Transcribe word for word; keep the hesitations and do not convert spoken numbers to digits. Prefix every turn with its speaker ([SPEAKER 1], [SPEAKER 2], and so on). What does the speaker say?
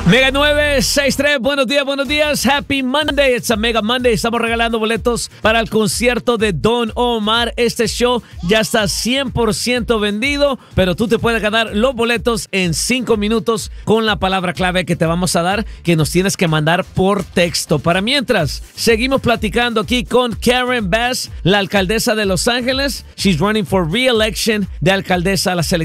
[SPEAKER 1] Mega nueve seis tres, buenos días, buenos días. Happy Monday. It's a Mega Monday. Estamos regalando boletos para el concierto de Don Omar. Este show ya está cien por ciento vendido, pero tú te puedes ganar los boletos en cinco minutos con la palabra clave que te vamos a dar, que nos tienes que mandar por texto. Para mientras, seguimos platicando aquí con Karen Bass, la alcaldesa de Los Ángeles. She's running for re-election de alcaldesa a la selección